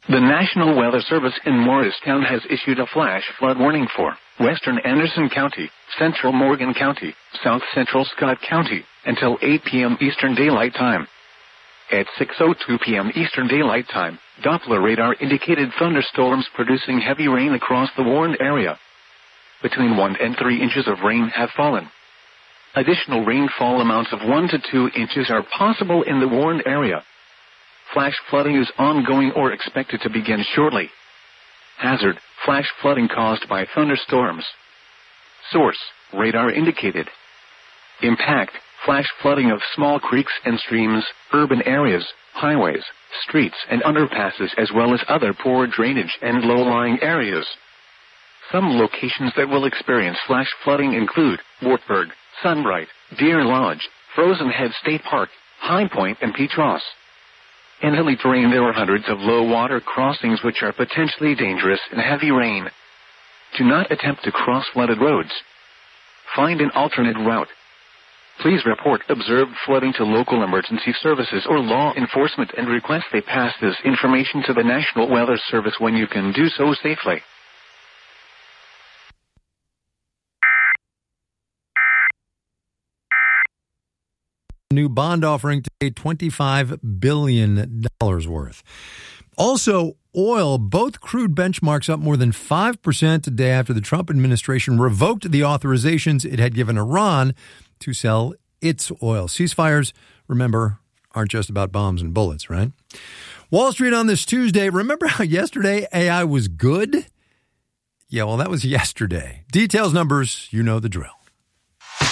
The National Weather Service in Morristown has issued a flash flood warning for western Anderson County, central Morgan County, south central Scott County, until 8 p.m. Eastern Daylight Time. At 6:02 p.m. Eastern Daylight Time, Doppler radar indicated thunderstorms producing heavy rain across the warned area. Between 1 and 3 inches of rain have fallen. Additional rainfall amounts of 1 to 2 inches are possible in the warned area. Flash flooding is ongoing or expected to begin shortly. Hazard, flash flooding caused by thunderstorms. Source, radar indicated. Impact, flash flooding of small creeks and streams, urban areas, highways, streets and underpasses as well as other poor drainage and low-lying areas. Some locations that will experience flash flooding include Wartburg, Sunbright, Deer Lodge, Frozen Head State Park, High Point, and Peach Ross. In hilly terrain, there are hundreds of low-water crossings which are potentially dangerous in heavy rain. Do not attempt to cross flooded roads. Find an alternate route. Please report observed flooding to local emergency services or law enforcement and request they pass this information to the National Weather Service when you can do so safely. New bond offering today, $25 billion worth. Also, oil, both crude benchmarks up more than 5% today after the Trump administration revoked the authorizations it had given Iran to sell its oil. Ceasefires, remember, aren't just about bombs and bullets, right? Wall Street on this Tuesday. Remember how yesterday AI was good? Yeah, well, that was yesterday. Details, numbers, you know the drill.